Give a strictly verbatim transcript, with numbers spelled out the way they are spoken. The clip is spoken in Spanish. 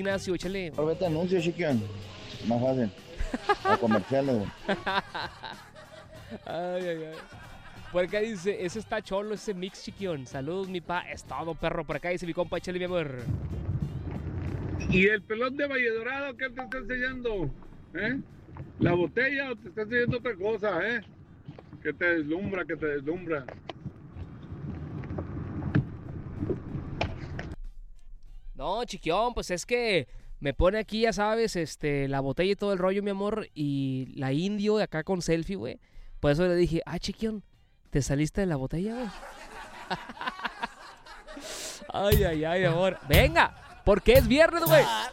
Ignacio, échale. Vete anuncio, chiquión. Más fácil. O comerciales, güey. Ay, ay, ay. Por acá dice, ese está cholo, ese mix, chiquión. Saludos, mi pa. Es todo, perro. Por acá dice mi compa, échale, mi amor. ¿Y el pelón de Valle Dorado qué te está enseñando? ¿Eh? ¿La botella o te está enseñando otra cosa, eh? Que te deslumbra, que te deslumbra. No, chiquión, pues es que me pone aquí, ya sabes, este, la botella y todo el rollo, mi amor, y la indio de acá con selfie, güey. Por eso le dije, ah, chiquión, ¿te saliste de la botella, güey? Ay, ay, ay, amor. Venga, porque es viernes, güey.